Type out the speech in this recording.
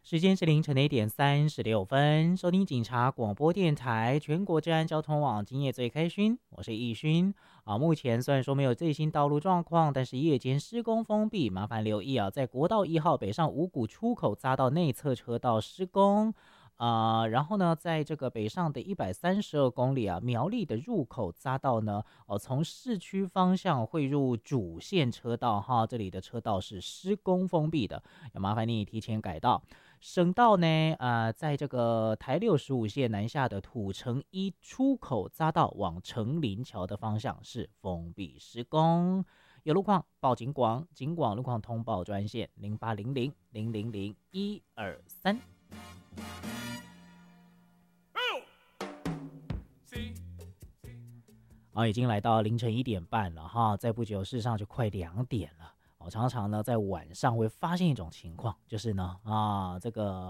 时间是凌晨的1点36分，收听警察广播电台全国治安交通网，今夜最开勋，我是易勋目前虽然说没有最新道路状况，但是夜间施工封闭，麻烦留意在国道1号北上五股出口匝道内侧车道施工。然后呢，在这个北上的132公里苗栗的入口匝道呢，从市区方向汇入主线车道哈，这里的车道是施工封闭的，要麻烦你提前改道。省道呢，在这个台65线南下的土城一出口匝道往成林桥的方向是封闭施工，有路况报警广路况通报专线0800000123。已经来到凌晨1点半了哈，再不久事实上就快2点了。常常呢在晚上会发现一种情况，就是呢这个